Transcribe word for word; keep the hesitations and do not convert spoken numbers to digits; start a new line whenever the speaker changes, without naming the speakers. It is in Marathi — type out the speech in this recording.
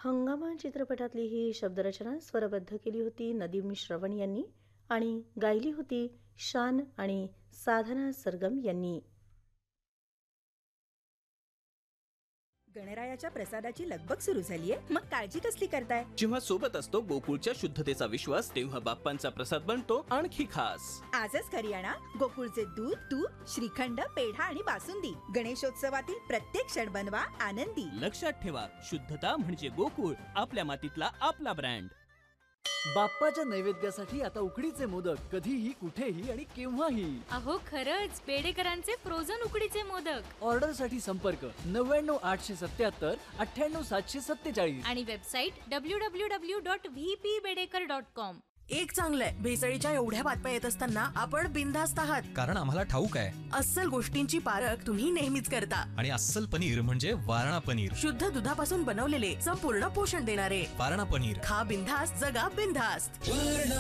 हंगामा चित्रपटातली ही शब्दरचना स्वरबद्ध केली होती नदीम श्रवण यांनी आणि गायली होती शान आणि साधना सरगम यांनी.
गणरायाच्या प्रसादाची लगबग सुरू झालीये, मग काळजी कसली करताय?
जेव्हा सोबत असतो गोकुळच्या शुद्धतेचा विश्वास, तेव्हा बाप्पांचा प्रसाद बनतो आणखी खास.
आजच घरी आणा गोकुळचे दूध, तूप, श्रीखंड, पेढा आणि बासुंदी. गणेशोत्सवातील प्रत्येक क्षण बनवा आनंदी.
लक्षात ठेवा, शुद्धता म्हणजे गोकुळ, आपल्या मातीतला आपला ब्रँड.
बाप्पाच्या नैवेद्यासाठी आता उकडीचे मोदक कधीही, कुठेही आणि केव्हाही.
अहो खरंच, बेडेकरांचे फ्रोझन उकडीचे मोदक.
ऑर्डरसाठी संपर्क नव्याण्णव आठशे सत्याहत्तर अठ्ठ्याण्णव सातशे सत्तेचाळीस
आणि website W W W dot V P Bedekar dot com.
एक चांगलंय, भेसळीच्या एवढ्या बातम्या येत असताना आपण बिनधास्त आहात,
कारण आम्हाला ठाऊक आहे
अस्सल गोष्टींची पारख तुम्ही नेहमीच करता.
आणि अस्सल पनीर म्हणजे वारणा पनीर.
शुद्ध दुधापासून बनवलेले, संपूर्ण पोषण देणारे
वारणा पनीर.
खा बिनधास्त, जगा बिनधास्त.